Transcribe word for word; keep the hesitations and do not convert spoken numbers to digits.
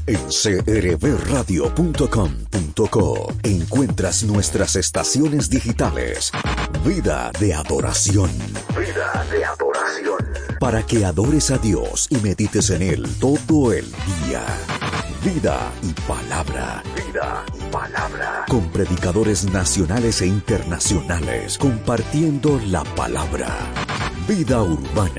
En c r b radio punto com punto co encuentras nuestras estaciones digitales. Vida de adoración. Vida de adoración. Para que adores a Dios y medites en Él todo el día. Vida y palabra. Vida y palabra. Con predicadores nacionales e internacionales compartiendo la palabra. Vida urbana.